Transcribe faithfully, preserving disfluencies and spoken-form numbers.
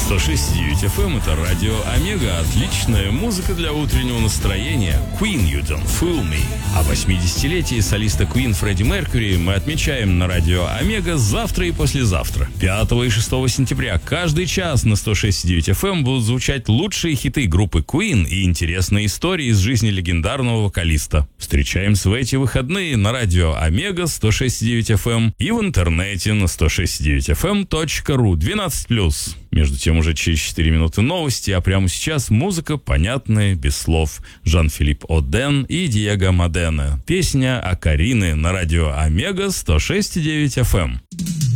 сто шесть и девять эф эм — это радио Омега. Отличная музыка для утреннего настроения. Queen, You Don't Fool Me. А восьмидесятилетие солиста Queen Фредди Меркьюри мы отмечаем на радио Омега завтра и послезавтра. пятого и шестого сентября каждый час на сто шесть и девять эф эм будут звучать лучшие хиты группы Queen и интересные истории из жизни легендарного вокалиста. Встречаемся в эти выходные на радио Омега сто шесть и девять эф эм и в интернете на сто шесть и девять эф эм точка ру. двенадцать плюс. Между тем, уже через четыре минуты новости, а прямо сейчас музыка, понятная, без слов. Жан-Филипп Оден и Диего Модена. Песня «Окарины» на радио Омега сто шесть и девять эф эм.